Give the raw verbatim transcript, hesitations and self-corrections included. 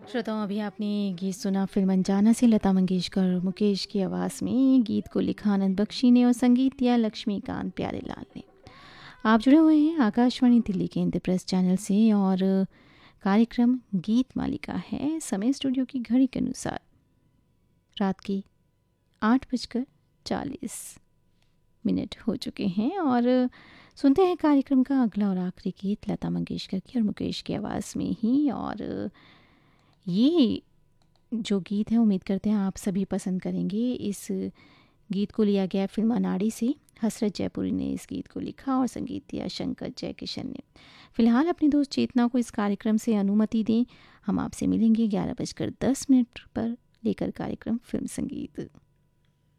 श्रोताओं, अभी आपने गीत सुना फिल्म अनजाना से लता मंगेशकर और मुकेश की आवाज़ में। ये गीत को लिखा आनंद बख्शी ने और संगीत दिया लक्ष्मीकांत प्यारेलाल ने। आप जुड़े हुए हैं आकाशवाणी दिल्ली के इंद्रप्रस्थ चैनल से और कार्यक्रम गीत मालिका है। समय स्टूडियो की घड़ी के अनुसार रात की आठ बजकर चालीस मिनट हो चुके हैं और सुनते हैं कार्यक्रम का अगला और आखिरी गीत लता मंगेशकर की और मुकेश की आवाज़ में ही। और ये जो गीत है उम्मीद करते हैं आप सभी पसंद करेंगे। इस गीत को लिया गया फिल्म अनाड़ी से। हसरत जयपुरी ने इस गीत को लिखा और संगीत दिया शंकर जयकिशन ने। फिलहाल अपनी दोस्त चेतना को इस कार्यक्रम से अनुमति दें। हम आपसे मिलेंगे ग्यारह बजकर दस मिनट पर लेकर कार्यक्रम फिल्म संगीत।